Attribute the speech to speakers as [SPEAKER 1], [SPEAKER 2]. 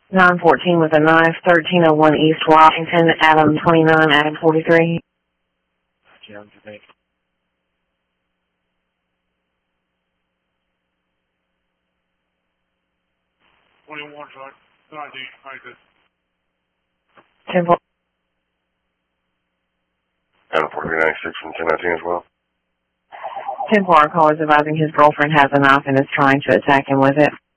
[SPEAKER 1] 914 with a knife, 1301 East Washington, Adam 29, Adam 43.
[SPEAKER 2] Yeah, Jamaica. 21, sorry. No, I do. I did.
[SPEAKER 1] 10-4.
[SPEAKER 3] Adam 4396 from 1019 as well.
[SPEAKER 1] 10-4, our caller is advising his girlfriend has a knife and is trying to attack him with it.